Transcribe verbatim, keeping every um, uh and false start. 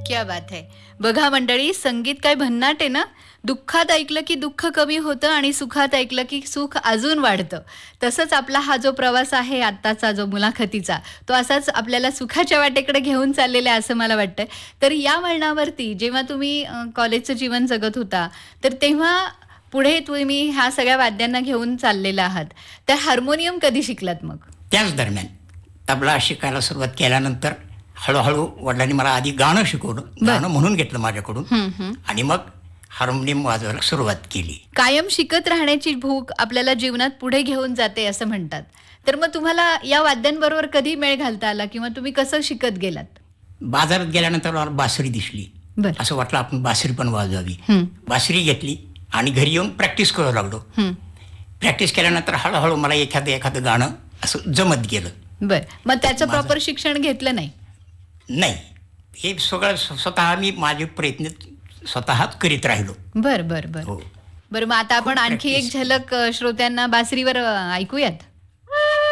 क्या बात है. बघा मंडळी, संगीत काय भन्नाट आहे ना. दुःखात ऐकलं की दुःख कमी होतं आणि सुखात ऐकलं की सुख अजून वाढतं. तसंच आपला हा जो प्रवास आहे आत्ताचा जो मुलाखतीचा, तो असाच आपल्याला सुखाच्या वाटेकडे घेऊन चाललेला आहे असं मला वाटतंय. तर या वळणावरती जेव्हा तुम्ही अ, कॉलेजचं जीवन जगत होता, तर तेव्हा पुढे तुम्ही ह्या सगळ्या वाद्यांना घेऊन चाललेला आहात. तर हार्मोनियम कधी शिकलात मग? त्याच दरम्यान तबला शिकायला सुरुवात केल्यानंतर हळूहळू वडिलांनी मला आधी गाणं शिकवलं, गाणं म्हणून घेतलं माझ्याकडून हं, हं. आणि मग हार्मोनियम वाजवायला सुरुवात केली. कायम शिकत राहण्याची भूक आपल्याला जीवनात पुढे घेऊन जाते असं म्हणतात. तर मग तुम्हाला या वाद्यांबरोबर कधी मेळ घालता आला किंवा तुम्ही कसं शिकत गेलात? बाजारात गेल्यानंतर मला बासरी दिसली. बर. असं वाटलं आपण बासरी पण वाजवावी. हं, बासरी घेतली आणि घरी येऊन प्रॅक्टिस करू लागलो. हं. प्रॅक्टिस केल्यानंतर हळूहळू मला एखादं एखादं गाणं असं जमत गेलं. बर. मग त्याचं माझं- प्रॉपर शिक्षण घेतलं नाही? नाही, हे सगळं स्व- स्वतः मी माझे प्रयत्न स्वतःच करीत राहिलो. बर बर बर. हो. बरं, मग आता आपण खूप आणखी एक practice. झलक अ, श्रोत्यांना बासरीवर अ, ऐकूयात.